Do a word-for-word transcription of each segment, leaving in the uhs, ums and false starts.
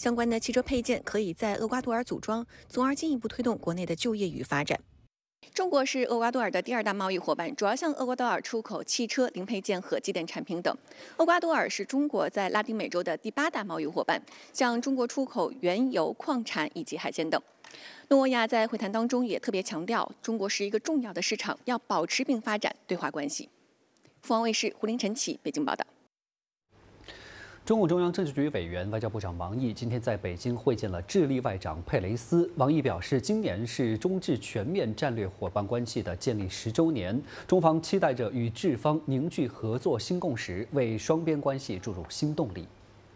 相关的汽车配件可以在厄瓜多尔组装，从而进一步推动国内的就业与发展。中国是厄瓜多尔的第二大贸易伙伴，主要向厄瓜多尔出口汽车零配件和机电产品等。厄瓜多尔是中国在拉丁美洲的第八大贸易伙伴，向中国出口原油、矿产以及海鲜等。诺沃亚在会谈当中也特别强调，中国是一个重要的市场，要保持并发展对华关系。凤凰卫视胡林晨启北京报道。 中共中央政治局委员、外交部长王毅今天在北京会见了智利外长佩雷斯。王毅表示，今年是中智全面战略伙伴关系的建立十周年，中方期待着与智方凝聚合作新共识，为双边关系注入新动力。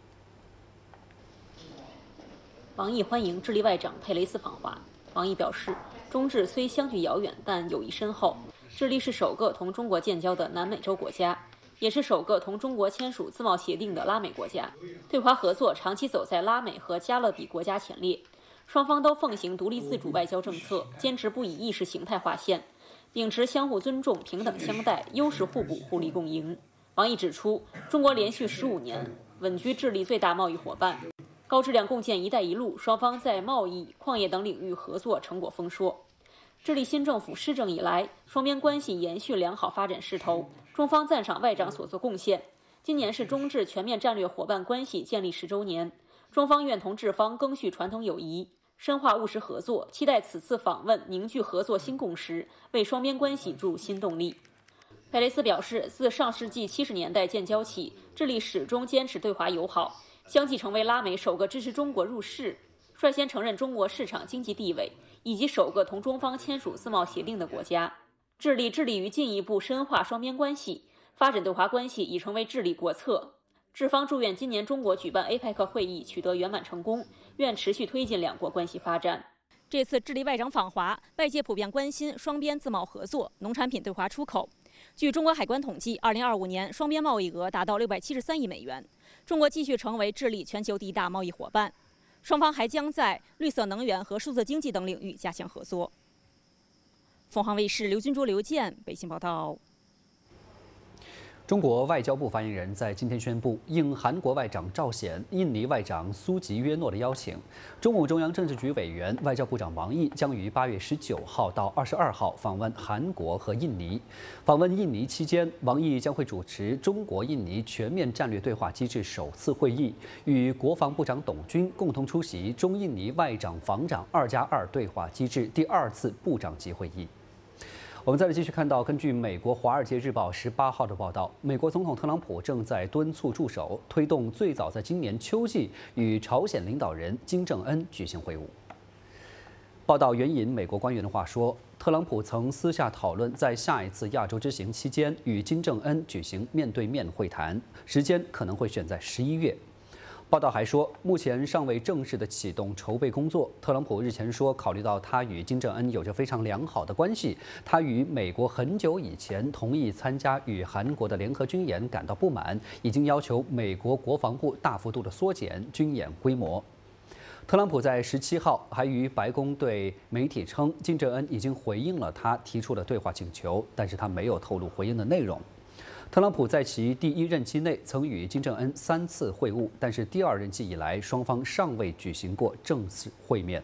王毅欢迎智利外长佩雷斯访华。王毅表示，中智虽相距遥远，但友谊深厚。智利是首个同中国建交的南美洲国家，也是首个同中国签署自贸协定的拉美国家，对华合作长期走在拉美和加勒比国家前列。双方都奉行独立自主外交政策，坚持不以意识形态划线，秉持相互尊重、平等相待、优势互补、互利共赢。王毅指出，中国连续十五年稳居智利最大贸易伙伴，高质量共建“一带一路”，双方在贸易、矿业等领域合作成果丰硕。智利新政府施政以来，双边关系延续良好发展势头。中方赞赏外长所作贡献。今年是中智全面战略伙伴关系建立十周年，中方愿同智方赓续传统友谊，深化务实合作，期待此次访问凝聚合作新共识，为双边关系注入新动力。佩雷斯表示，自上世纪七十年代建交起，智利始终坚持对华友好，相继成为拉美首个支持中国入世、率先承认中国市场经济地位，以及首个同中方签署自贸协定的国家。智利致力于进一步深化双边关系，发展对华关系已成为智利国策。智方祝愿今年中国举办 A P E C 会议取得圆满成功，愿持续推进两国关系发展。 这次智利外长访华，外界普遍关心双边自贸合作、农产品对华出口。据中国海关统计，二零二五年双边贸易额达到六百七十三亿美元，中国继续成为智利全球第一大贸易伙伴。双方还将在绿色能源和数字经济等领域加强合作。凤凰卫视刘军卓、刘健北京报道。 中国外交部发言人在今天宣布，应韩国外长赵显、印尼外长苏吉约诺的邀请，中共中央政治局委员、外交部长王毅将于八月十九号到二十二号访问韩国和印尼。访问印尼期间，王毅将会主持中国印尼全面战略对话机制首次会议，与国防部长董军共同出席中印尼外长防长二加二对话机制第二次部长级会议。我们再来继续看到，根据美国《华尔街日报》十八号的报道，美国总统特朗普正在敦促助手推动最早在今年秋季与朝鲜领导人金正恩举行会晤。报道援引美国官员的话说，特朗普曾私下讨论在下一次亚洲之行期间与金正恩举行面对面会谈，时间可能会选在十一月。报道还说，目前尚未正式的启动筹备工作。特朗普日前说，考虑到他与金正恩有着非常良好的关系，他与美国很久以前同意参加与韩国的联合军演感到不满，已经要求美国国防部大幅度的缩减军演规模。特朗普在十七号还与白宫对媒体称，金正恩已经回应了他提出的对话请求，但是他没有透露回应的内容。特朗普在其第一任期内曾与金正恩三次会晤，但是第二任期以来，双方尚未举行过正式会面。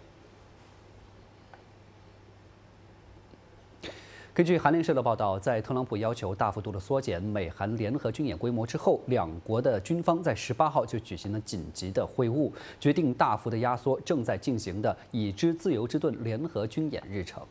根据韩联社的报道，在特朗普要求大幅度的缩减美韩联合军演规模之后，两国的军方在十八号就举行了紧急的会晤，决定大幅的压缩正在进行的已知自由之盾联合军演日程。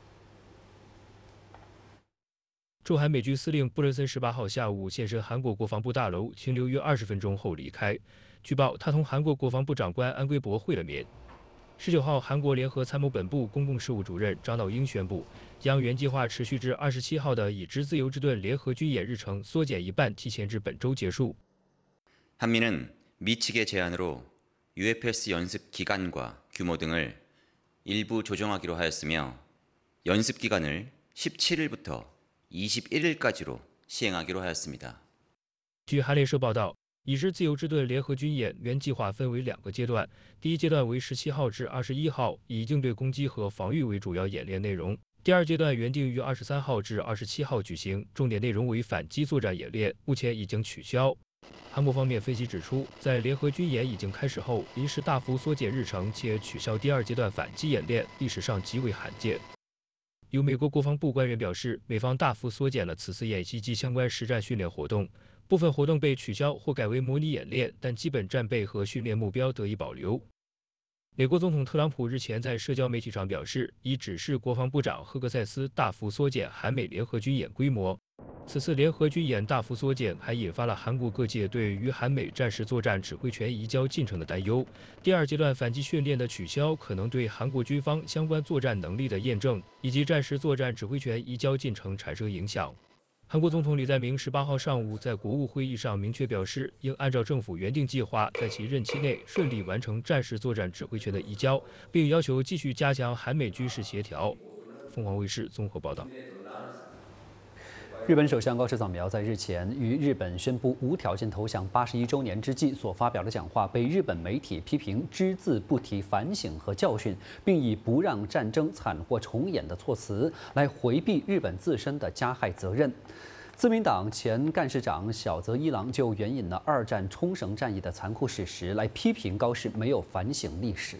驻韩美军司令布伦森十八号下午现身韩国国防部大楼，停留约二十分钟后离开。据报，他同韩国国防部长官安圭博会了面。十九号，韩国联合参谋本部公共事务主任张道英宣布，将原计划持续至二十七号的已知自由之盾联合军演日程缩减一半，提前至本周结束。 한미는 미 측의 제안으로 유에프에스 연습 기간과 규모 등을 일부 조정하기로 하였으며 연습 기간을 십칠 일부터 이십일 일까지로 시행하기로 하였습니다. 据韩联社报道，已知自由之盾联合军演原计划分为两个阶段，第一阶段为十七号至二十一号，以应对攻击和防御为主要演练内容；第二阶段原定于二十三号至二十七号举行，重点内容为反击作战演练，目前已经取消。 韩国方面分析指出，在联合军演已经开始后，临时大幅缩减日程且取消第二阶段反击演练，历史上极为罕见。有美国国防部官员表示，美方大幅缩减了此次演习及相关实战训练活动，部分活动被取消或改为模拟演练，但基本战备和训练目标得以保留。美国总统特朗普日前在社交媒体上表示，已指示国防部长赫格塞斯大幅缩减韩美联合军演规模。此次联合军演大幅缩减，还引发了韩国各界对于韩美战时作战指挥权移交进程的担忧。第二阶段反击训练的取消，可能对韩国军方相关作战能力的验证以及战时作战指挥权移交进程产生影响。韩国总统李在明十八号上午在国务会议上明确表示，应按照政府原定计划，在其任期内顺利完成战时作战指挥权的移交，并要求继续加强韩美军事协调。凤凰卫视综合报道。 日本首相高市早苗在日前于日本宣布无条件投降八十一周年之际所发表的讲话，被日本媒体批评只字不提反省和教训，并以不让战争惨祸重演的措辞来回避日本自身的加害责任。自民党前干事长小泽一郎就援引了二战冲绳战役的残酷史实来批评高市没有反省历史。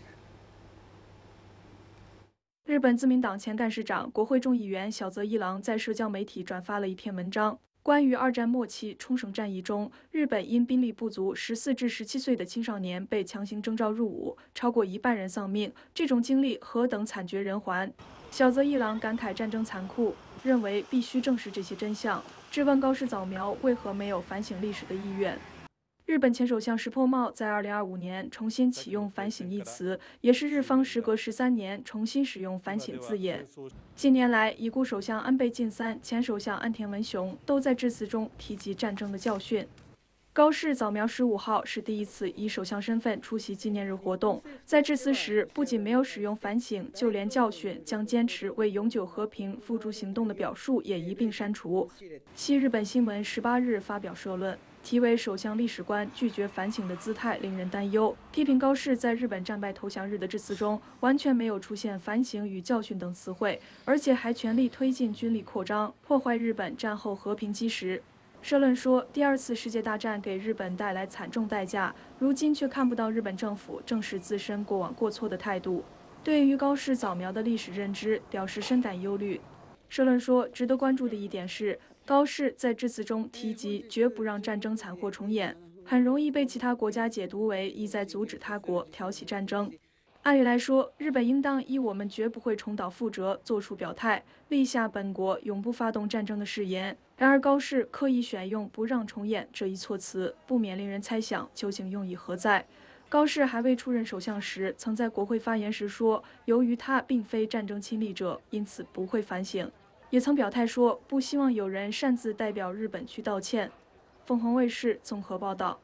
日本自民党前干事长、国会众议员小泽一郎在社交媒体转发了一篇文章，关于二战末期冲绳战役中，日本因兵力不足，十四至十七岁的青少年被强行征召入伍，超过一半人丧命，这种经历何等惨绝人寰！小泽一郎感慨战争残酷，认为必须正视这些真相，质问高市早苗为何没有反省历史的意愿。日本前首相石破茂在二零二五年重新启用反省一词，也是日方时隔十三年重新使用反省字眼。近年来，已故首相安倍晋三、前首相岸田文雄都在致辞中提及战争的教训。高市早苗十五号是第一次以首相身份出席纪念日活动，在致辞时不仅没有使用反省，就连教训、将坚持为永久和平付诸行动的表述也一并删除。西日本新闻十八日发表社论，题为“首相历史观拒绝反省的姿态令人担忧”，批评高市在日本战败投降日的致辞中完全没有出现反省与教训等词汇，而且还全力推进军力扩张，破坏日本战后和平基石。社论说，第二次世界大战给日本带来惨重代价，如今却看不到日本政府正视自身过往过错的态度，对于高市早苗的历史认知表示深感忧虑。社论说，值得关注的一点是，高市在致辞中提及绝不让战争惨祸重演，很容易被其他国家解读为意在阻止他国挑起战争。按理来说，日本应当以我们绝不会重蹈覆辙作出表态，立下本国永不发动战争的誓言。然而高市刻意选用不让重演这一措辞，不免令人猜想究竟用意何在。高市还未出任首相时，曾在国会发言时说，由于他并非战争亲历者，因此不会反省，也曾表态说不希望有人擅自代表日本去道歉。凤凰卫视综合报道。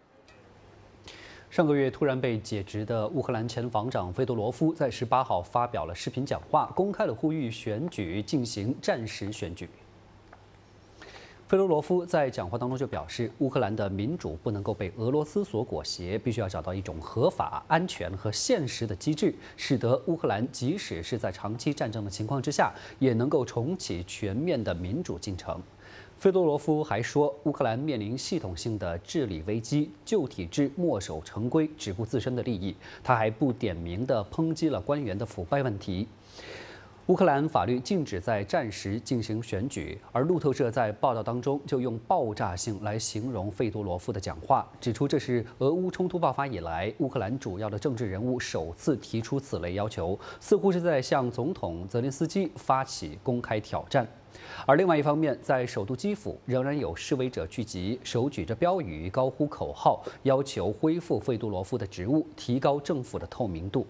上个月突然被解职的乌克兰前防长费多罗夫在十八号发表了视频讲话，公开了呼吁选举进行战时选举。费多罗夫在讲话当中就表示，乌克兰的民主不能够被俄罗斯所裹挟，必须要找到一种合法、安全和现实的机制，使得乌克兰即使是在长期战争的情况之下，也能够重启全面的民主进程。费多罗夫还说，乌克兰面临系统性的治理危机，旧体制墨守成规，只顾自身的利益。他还不点名地抨击了官员的腐败问题。乌克兰法律禁止在战时进行选举，而路透社在报道当中就用爆炸性来形容费多罗夫的讲话，指出这是俄乌冲突爆发以来乌克兰主要的政治人物首次提出此类要求，似乎是在向总统泽连斯基发起公开挑战。而另外一方面，在首都基辅仍然有示威者聚集，手举着标语，高呼口号，要求恢复费多罗夫的职务，提高政府的透明度。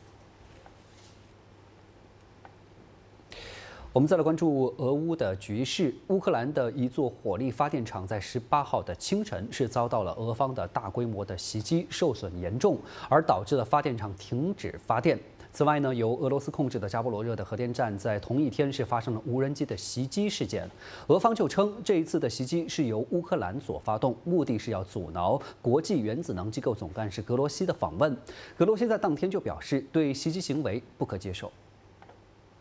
我们再来关注俄乌的局势。乌克兰的一座火力发电厂在十八号的清晨是遭到了俄方的大规模的袭击，受损严重，而导致了发电厂停止发电。此外呢，由俄罗斯控制的扎波罗热的核电站在同一天是发生了无人机的袭击事件。俄方就称这一次的袭击是由乌克兰所发动，目的是要阻挠国际原子能机构总干事格罗西的访问。格罗西在当天就表示，对袭击行为不可接受。